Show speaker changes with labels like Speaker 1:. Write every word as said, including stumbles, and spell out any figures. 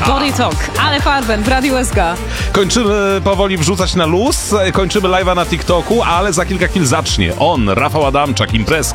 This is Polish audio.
Speaker 1: Body Talk, ale Farben w Radiu S K.
Speaker 2: Kończymy powoli wrzucać na luz, kończymy live'a na TikToku, ale za kilka chwil zacznie on, Rafał Adamczak, imprezka.